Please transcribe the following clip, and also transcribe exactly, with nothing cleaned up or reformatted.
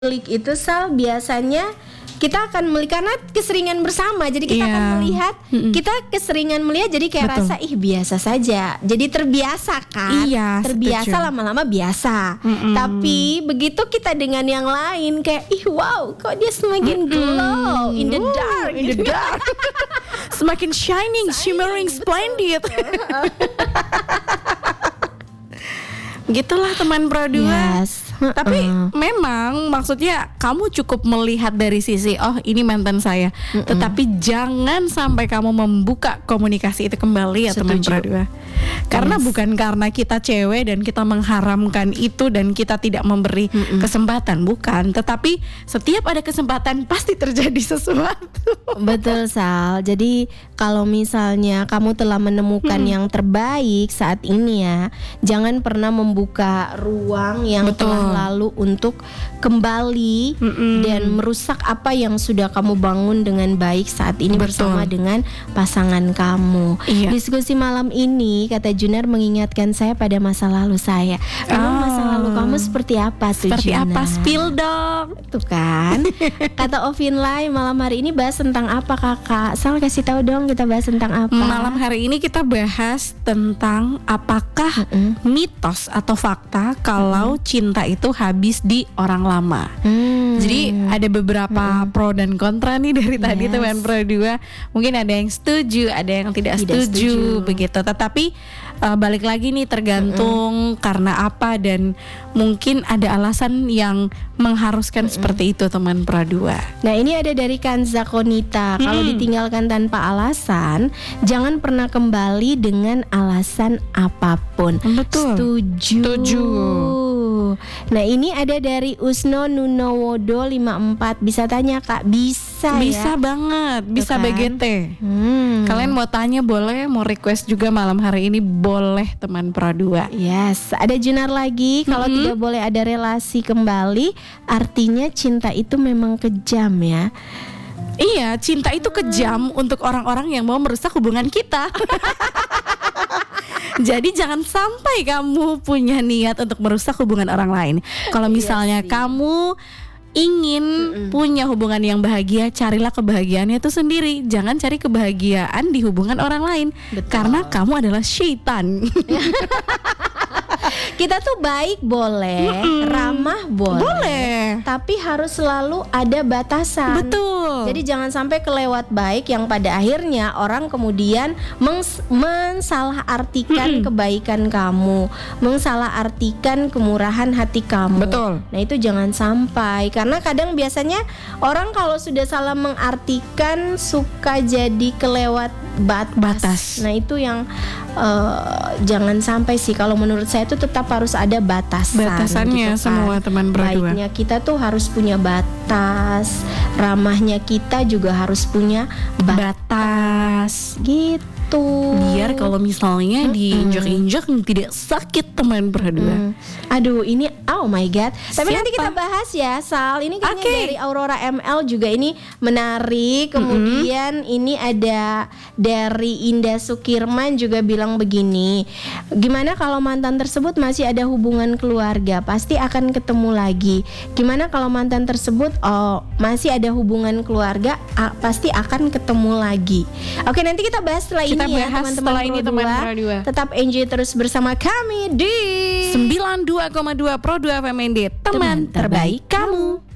Klik itu Sal biasanya kita akan melihat karena keseringan bersama, jadi kita Iya. akan melihat, Mm-mm. kita keseringan melihat, jadi kayak Betul. rasa ih biasa saja, jadi terbiasa kan, Iya, terbiasa setuju. lama-lama biasa. Mm-mm. Tapi begitu kita dengan yang lain kayak ih wow, kok dia semakin glow in the Ooh, dark, in the gitu. dark. Semakin shining, shimmering, splendid. Gitulah teman Pro dua. Yes. Tapi Uh-uh. memang maksudnya kamu cukup melihat dari sisi oh ini mantan saya. Mm-mm. Tetapi jangan sampai kamu membuka komunikasi itu kembali ya teman Setuju. Pro dua. Karena Yes. bukan karena kita cewek dan kita mengharamkan itu dan kita tidak memberi Mm-mm. kesempatan, bukan. Tetapi setiap ada kesempatan pasti terjadi sesuatu. Betul Sal. Jadi kalau misalnya kamu telah menemukan Hmm. yang terbaik saat ini ya, jangan pernah membuka ruang yang Betul. telah lalu untuk kembali Mm-mm. dan merusak apa yang sudah kamu bangun dengan baik saat ini Betul. bersama dengan pasangan kamu. Iya. Diskusi malam ini kata Junar mengingatkan saya pada masa lalu saya. Emang Ah. masa lalu kamu seperti apa tuh Seperti Junar? apa? Spill dong. Tuh kan. Kata Ovin Lai malam hari ini bahas tentang apa kakak? Sal kasih tahu dong kita bahas tentang apa? Malam hari ini kita bahas tentang apakah Mm-mm. mitos atau fakta kalau cinta itu habis di orang lama. Hmm. Jadi ada beberapa pro dan kontra nih dari tadi Yes. teman Pro dua. Mungkin ada yang setuju, ada yang tidak, Tidak setuju, setuju. begitu. Tetapi uh, balik lagi nih tergantung karena apa dan mungkin ada alasan yang mengharuskan seperti itu teman Pro dua. Nah ini ada dari Kanza Konita. Kalau Hmm. ditinggalkan tanpa alasan, jangan pernah kembali dengan alasan apapun. Betul. Setuju. Setuju. Nah ini ada dari Usno Nunowodo lima puluh empat. Bisa tanya kak? Bisa, Bisa ya? banget, bisa kan? B G T. Hmm. Kalian mau tanya boleh, mau request juga malam hari ini boleh teman Pro dua. Yes, ada Junar lagi. Kalau Mm-mm. tidak boleh ada relasi kembali, artinya cinta itu memang kejam ya. Iya, cinta itu kejam untuk orang-orang yang mau merusak hubungan kita. Jadi jangan sampai kamu punya niat untuk merusak hubungan orang lain. Kalau Iya misalnya sih. kamu ingin punya hubungan yang bahagia, carilah kebahagiaannya itu sendiri. Jangan cari kebahagiaan di hubungan orang lain. Betul. Karena kamu adalah syaitan. Kita tuh baik boleh, ramah boleh, Boleh. tapi harus selalu ada batasan. Betul. Jadi jangan sampai kelewat baik yang pada akhirnya orang kemudian mengs- mensalahartikan kebaikan kamu, mensalahartikan kemurahan hati kamu. Betul. Nah itu jangan sampai, karena kadang biasanya orang kalau sudah salah mengartikan suka jadi kelewat batas. Batas. Nah itu yang eh, jangan sampai sih. Kalau menurut saya itu tetap harus ada batasan. Batasannya gitu kan. semua teman Pro dua. Baiknya kita tuh harus punya batas, ramahnya kita juga harus punya batas, gitu. Biar kalau misalnya diinjak-injak tidak sakit teman Pro dua. Hmm. Aduh ini oh my god. Tapi Siapa? nanti kita bahas ya Sal. Ini kayaknya Oke. dari Aurora M L juga ini menarik. Kemudian ini ada dari Indah Sukirman juga bilang begini. Gimana kalau mantan tersebut masih ada hubungan keluarga? Pasti akan ketemu lagi. Gimana kalau mantan tersebut oh masih ada hubungan keluarga? A- pasti akan ketemu lagi. Oke nanti kita bahas setelah Kita ini ya bahas teman-teman setelah Pro ini, teman dua. Pro dua. Tetap enjoy terus bersama kami di sembilan puluh dua koma dua Pro dua F M N D, teman terbaik kamu.